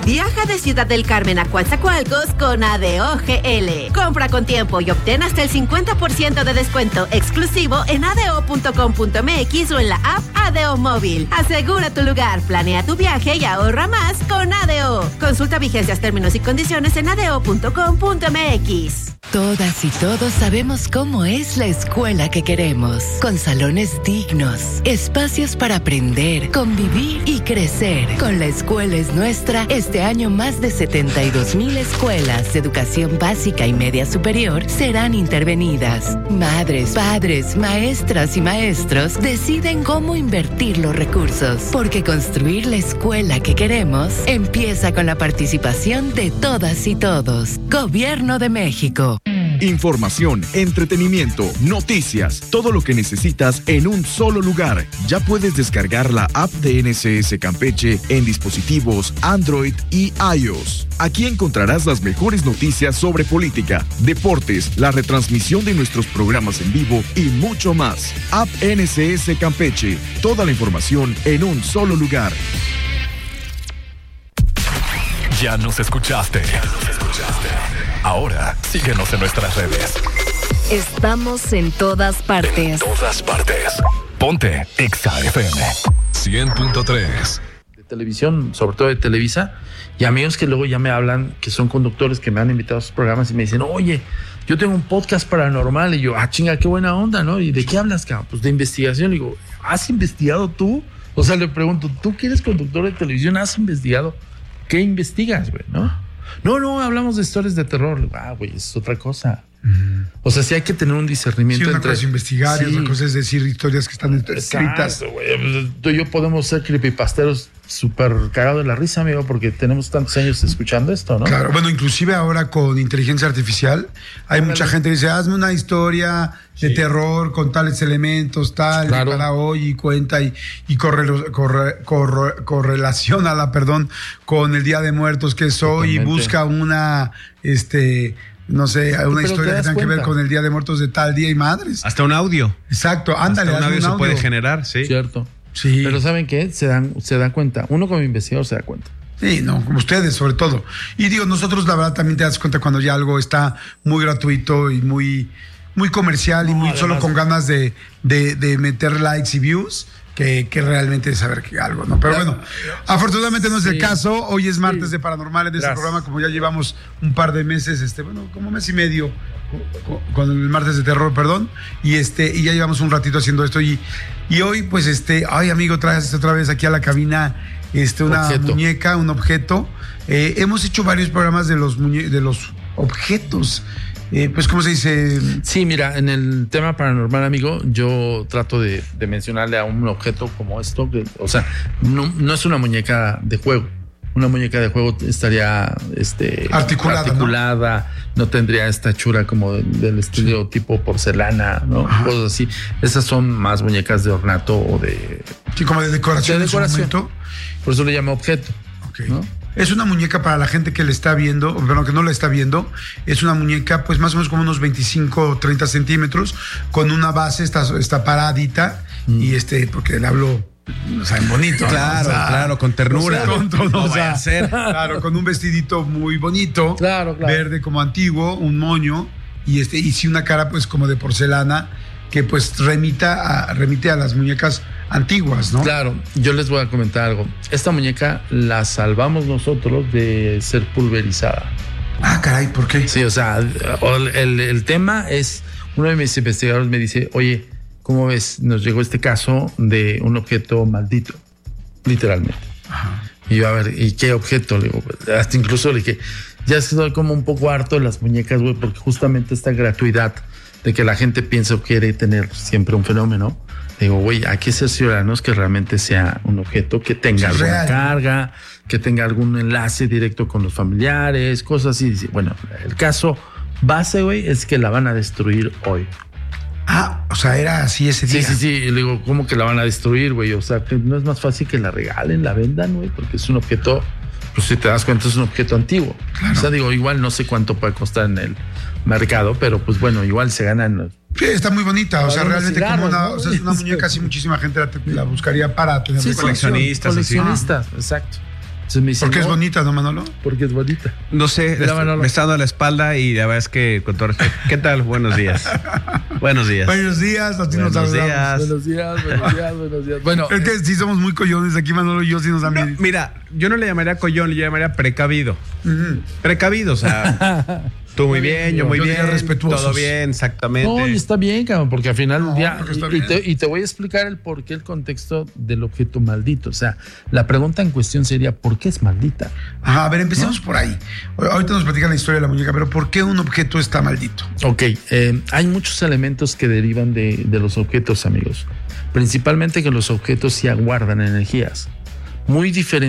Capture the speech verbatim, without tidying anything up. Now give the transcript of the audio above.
Viaja de Ciudad del Carmen a Coatzacoalcos con ADO G L. Compra con tiempo y obtén hasta el cincuenta por ciento de descuento exclusivo en a d o punto com punto m x o en la app A D O Móvil. Asegura tu lugar, planea tu viaje y ahorra más con A D O. Consulta vigencias, términos y condiciones en a d o punto com punto m x. Todas y todos sabemos cómo es la escuela que queremos, con salones dignos, espacios para aprender, convivir y crecer. Con La Escuela es Nuestra, este año más de setenta y dos mil escuelas de educación básica y media superior serán intervenidas. Madres, padres, maestras y maestros deciden cómo invertir los recursos, porque construir la escuela que queremos empieza con la participación de todas y todos. Gobierno de México. Información, entretenimiento, noticias, todo lo que necesitas en un solo lugar. Ya puedes descargar la app de N C S Campeche en dispositivos Android y iOS. Aquí encontrarás las mejores noticias sobre política, deportes, la retransmisión de nuestros programas en vivo y mucho más. App N C S Campeche, toda la información en un solo lugar. Ya nos escuchaste. Ya nos escuchaste. Ahora, síguenos en nuestras redes. Estamos en todas partes. En todas partes. Ponte Exa F M cien punto tres. De televisión, sobre todo de Televisa, y amigos que luego ya me hablan, que son conductores que me han invitado a sus programas y me dicen, oye, yo tengo un podcast paranormal. Y yo, ah, chinga, qué buena onda, ¿no? ¿Y de qué hablas, cabrón? Pues de investigación. Y digo, ¿has investigado tú? O sea, le pregunto, ¿tú que eres conductor de televisión, has investigado? ¿Qué investigas, güey, no? No, no, hablamos de historias de terror. Ah, güey, es otra cosa. Mm. O sea, sí hay que tener un discernimiento. Sí, una entre... cosa es investigar, sí. Y otra cosa es decir historias que están escritas. Exacto, güey. Tú y yo podemos ser creepypasteros súper cagados de la risa, amigo, porque tenemos tantos años escuchando esto, ¿no? Claro, bueno, inclusive ahora con inteligencia artificial hay Ándale. mucha gente que dice, hazme una historia de sí. terror con tales elementos, tal, claro. para hoy, y cuenta y, y corre, corre, corre, correlaciona, perdón, con el Día de Muertos que es hoy. Totalmente. Y busca una, este... no sé, una historia que tenga que ver con el Día de Muertos de tal día y madres. Hasta un audio. Exacto, ándale. Hasta un audio un se audio. puede generar, sí. Cierto. Sí. Pero ¿saben qué? Se dan, se dan cuenta. Uno como investigador se da cuenta. Sí, no, como ustedes sobre todo. Y digo, nosotros la verdad también te das cuenta cuando ya algo está muy gratuito y muy, muy comercial no, y muy además, solo con ganas de, de, de meter likes y views. Que, que realmente saber que algo, ¿no? Pero bueno, afortunadamente no es sí. el caso. Hoy es martes sí. de Paranormales de este programa, como ya llevamos un par de meses, este, bueno, como mes y medio con, con el martes de terror, perdón, y este, y ya llevamos un ratito haciendo esto, y, y hoy, pues, este, ay, amigo, traes otra vez aquí a la cabina, este, una objeto. muñeca, un objeto. Eh, hemos hecho varios programas de los muñe- de los objetos. Eh, pues, ¿cómo se dice? Sí, mira, en el tema paranormal, amigo, yo trato de, de mencionarle a un objeto como esto, que, o sea, no, no es una muñeca de juego. Una muñeca de juego estaría este, articulada, articulada ¿no? no tendría esta hechura como del estilo sí. tipo porcelana, ¿no? Ajá. Cosas así. Esas son más muñecas de ornato o de... Sí, como de decoración. De decoración. Por eso le llamo objeto. Ok. ¿no? Es una muñeca para la gente que le está viendo, pero que no la está viendo. Es una muñeca, pues más o menos como unos veinticinco o treinta centímetros, con una base, está, está paradita, mm. y este, porque le hablo, o sea, en bonito. Claro, ¿no? O sea, claro, con ternura. No sea, tonto, no, no vaya a ser. Claro, con un vestidito muy bonito, claro, claro. verde como antiguo, un moño, y este, y sí una cara pues como de porcelana, que pues remita a, remite a las muñecas antiguas, ¿no? Claro, yo les voy a comentar algo. Esta muñeca la salvamos nosotros de ser pulverizada. Ah, caray, ¿por qué? Sí, o sea, el, el, el tema es, uno de mis investigadores me dice, oye, ¿cómo ves? Nos llegó este caso de un objeto maldito, literalmente. Ajá. Y yo, a ver, ¿y qué objeto? Le digo, hasta incluso le dije, ya estoy como un poco harto de las muñecas, güey, porque justamente esta gratuidad de que la gente piensa o quiere tener siempre un fenómeno. Digo, güey, hay que ser ciudadanos que realmente sea un objeto que tenga alguna real. carga, que tenga algún enlace directo con los familiares, cosas así. Bueno, el caso base, güey, es que la van a destruir hoy. Ah, o sea, era así ese día. Sí, sí, sí. Y le digo, ¿cómo que la van a destruir, güey? O sea, que no es más fácil que la regalen, la vendan, güey, porque es un objeto, pues si te das cuenta, es un objeto antiguo. Claro. O sea, digo, igual no sé cuánto puede costar en el mercado, pero pues bueno, igual se ganan. Sí, está muy bonita, o sea, realmente cigarros, como una, ¿no? o sea, es una muñeca así, muchísima gente la, la buscaría para tener sí, coleccionistas. Coleccionistas, ah. exacto. Entonces me dice, porque no, es bonita, ¿no, Manolo? Porque es bonita. No sé, Mira, Manolo. me está dando la espalda y la verdad es que con todo respeto. ¿Qué tal? Buenos días. Buenos días. Buenos días, así nos Buenos saludamos. días. Buenos días, buenos días, buenos días. Bueno, Es que sí somos muy collones aquí, Manolo y yo, sí nos da No, miedo. mira, yo no le llamaría collón, le llamaría precavido. Ujú. Precavido, o sea, tú muy bien, yo muy Yo bien, diría respetuosos. todo bien, exactamente. no, y está bien, cabrón, porque al final No, ya. porque está Y, y bien. te, y te voy a explicar el por qué, el contexto del objeto maldito. O sea, la pregunta en cuestión sería: ¿por qué es maldita? Ajá, a ver, empecemos por ahí. Ahorita nos platican la historia de la muñeca, pero ¿por qué un objeto está maldito? Ok, eh, hay muchos elementos que derivan de, de los objetos, amigos. Principalmente que los objetos sí aguardan energías. Muy diferente.